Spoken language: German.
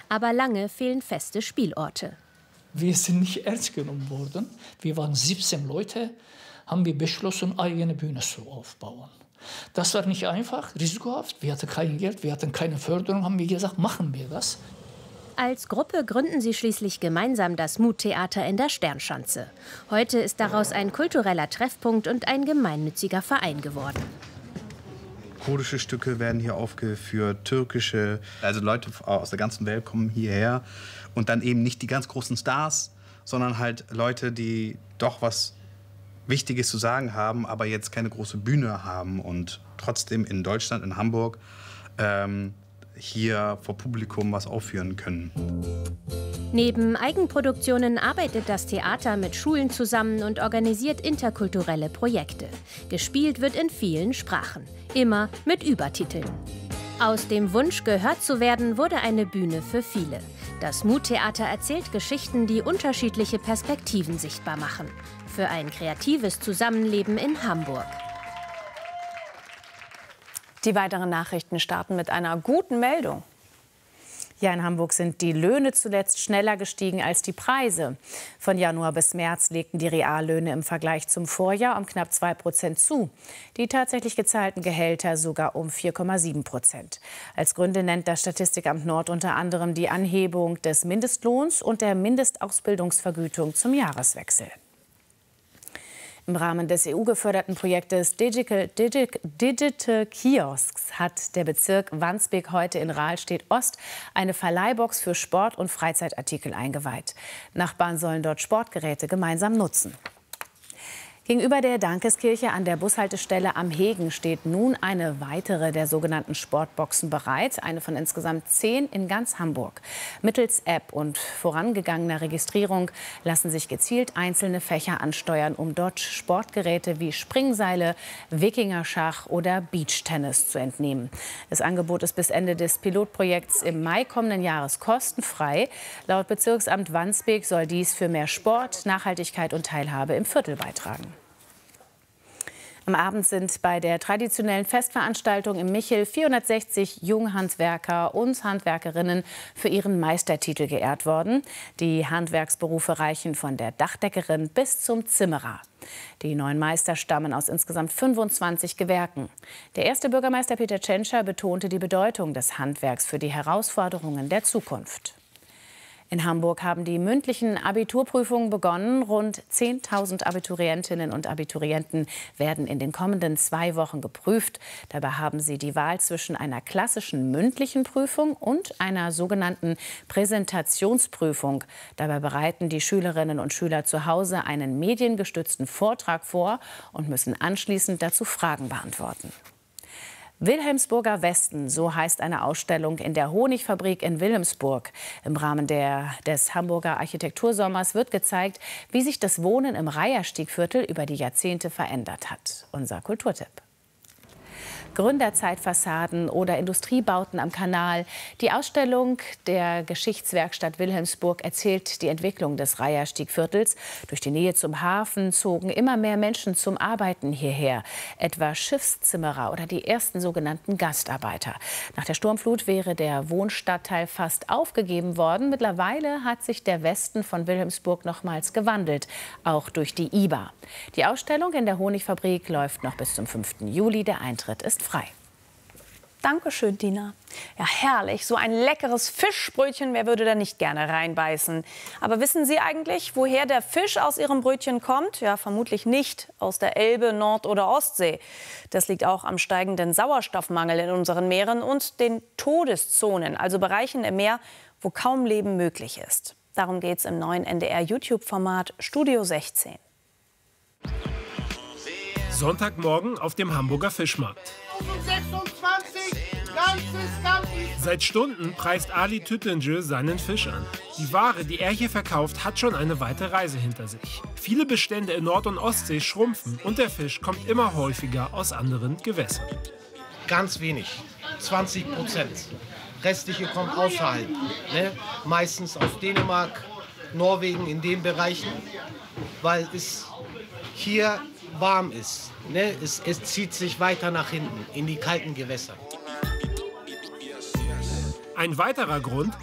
aber lange fehlen feste Spielorte. Wir sind nicht ernst genommen worden. Wir waren 17 Leute, haben wir beschlossen, eigene Bühne zu aufbauen. Das war nicht einfach, risikohaft. Wir hatten kein Geld, wir hatten keine Förderung, haben wir gesagt, machen wir das. Als Gruppe gründen sie schließlich gemeinsam das Muttheater in der Sternschanze. Heute ist daraus ein kultureller Treffpunkt und ein gemeinnütziger Verein geworden. Kurdische Stücke werden hier aufgeführt, türkische, also Leute aus der ganzen Welt kommen hierher. Und dann eben nicht die ganz großen Stars, sondern halt Leute, die doch was Wichtiges zu sagen haben, aber jetzt keine große Bühne haben und trotzdem in Deutschland, in Hamburg, hier vor Publikum was aufführen können. Neben Eigenproduktionen arbeitet das Theater mit Schulen zusammen und organisiert interkulturelle Projekte. Gespielt wird in vielen Sprachen, immer mit Übertiteln. Aus dem Wunsch, gehört zu werden, wurde eine Bühne für viele. Das Muttheater erzählt Geschichten, die unterschiedliche Perspektiven sichtbar machen. Für ein kreatives Zusammenleben in Hamburg. Die weiteren Nachrichten starten mit einer guten Meldung. Ja, in Hamburg sind die Löhne zuletzt schneller gestiegen als die Preise. Von Januar bis März legten die Reallöhne im Vergleich zum Vorjahr um knapp 2% zu. Die tatsächlich gezahlten Gehälter sogar um 4,7%. Als Gründe nennt das Statistikamt Nord unter anderem die Anhebung des Mindestlohns und der Mindestausbildungsvergütung zum Jahreswechsel. Im Rahmen des EU-geförderten Projektes Digital Kiosks hat der Bezirk Wandsbek heute in Rahlstedt-Ost eine Verleihbox für Sport- und Freizeitartikel eingeweiht. Nachbarn sollen dort Sportgeräte gemeinsam nutzen. Gegenüber der Dankeskirche an der Bushaltestelle am Hegen steht nun eine weitere der sogenannten Sportboxen bereit, eine von insgesamt 10 in ganz Hamburg. Mittels App und vorangegangener Registrierung lassen sich gezielt einzelne Fächer ansteuern, um dort Sportgeräte wie Springseile, Wikingerschach oder Beachtennis zu entnehmen. Das Angebot ist bis Ende des Pilotprojekts im Mai kommenden Jahres kostenfrei. Laut Bezirksamt Wandsbek soll dies für mehr Sport, Nachhaltigkeit und Teilhabe im Viertel beitragen. Am Abend sind bei der traditionellen Festveranstaltung im Michel 460 Junghandwerker und Handwerkerinnen für ihren Meistertitel geehrt worden. Die Handwerksberufe reichen von der Dachdeckerin bis zum Zimmerer. Die 9 Meister stammen aus insgesamt 25 Gewerken. Der erste Bürgermeister Peter Tschentscher betonte die Bedeutung des Handwerks für die Herausforderungen der Zukunft. In Hamburg haben die mündlichen Abiturprüfungen begonnen. Rund 10.000 Abiturientinnen und Abiturienten werden in den kommenden 2 Wochen geprüft. Dabei haben sie die Wahl zwischen einer klassischen mündlichen Prüfung und einer sogenannten Präsentationsprüfung. Dabei bereiten die Schülerinnen und Schüler zu Hause einen mediengestützten Vortrag vor und müssen anschließend dazu Fragen beantworten. Wilhelmsburger Westen, so heißt eine Ausstellung in der Honigfabrik in Wilhelmsburg. Im Rahmen des Hamburger Architektursommers wird gezeigt, wie sich das Wohnen im Reiherstiegviertel über die Jahrzehnte verändert hat. Unser Kulturtipp. Gründerzeitfassaden oder Industriebauten am Kanal. Die Ausstellung der Geschichtswerkstatt Wilhelmsburg erzählt die Entwicklung des Reiherstiegviertels. Durch die Nähe zum Hafen zogen immer mehr Menschen zum Arbeiten hierher, etwa Schiffszimmerer oder die ersten sogenannten Gastarbeiter. Nach der Sturmflut wäre der Wohnstadtteil fast aufgegeben worden. Mittlerweile hat sich der Westen von Wilhelmsburg nochmals gewandelt, auch durch die IBA. Die Ausstellung in der Honigfabrik läuft noch bis zum 5. Juli. Der Eintritt ist frei. Dankeschön, Dina. Ja, herrlich. So ein leckeres Fischbrötchen, wer würde da nicht gerne reinbeißen? Aber wissen Sie eigentlich, woher der Fisch aus Ihrem Brötchen kommt? Ja, vermutlich nicht aus der Elbe, Nord- oder Ostsee. Das liegt auch am steigenden Sauerstoffmangel in unseren Meeren und den Todeszonen, also Bereichen im Meer, wo kaum Leben möglich ist. Darum geht es im neuen NDR-YouTube-Format Studio 16. Sonntagmorgen auf dem Hamburger Fischmarkt. 26, ganzes. Seit Stunden preist Ali Tüttinger seinen Fisch an. Die Ware, die er hier verkauft, hat schon eine weite Reise hinter sich. Viele Bestände in Nord- und Ostsee schrumpfen und der Fisch kommt immer häufiger aus anderen Gewässern. Ganz wenig, 20%. Restliche kommt außerhalb, ne? Meistens aus Dänemark, Norwegen, in den Bereichen, weil es hier warm ist. Ne? Es zieht sich weiter nach hinten, in die kalten Gewässer. Ein weiterer Grund,